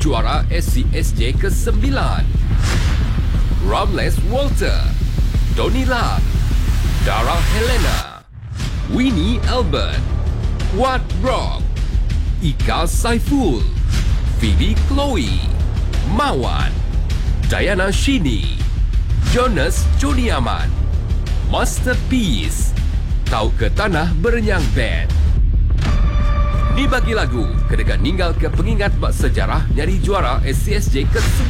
juara SCSJ ke-9. Ramles Walter, Tony Lam, Dara Helena, Winnie Albert, Wat Brock, Ika Saiful, Phoebe Chloe, Mawan, Diana Shini, Jonas Juniaman, Masterpiece, Tau ke Tanah Berenyang Band. Dibagi lagu, kedekat ninggal ke pengingat bak sejarah nyari juara SCSJ ke-9.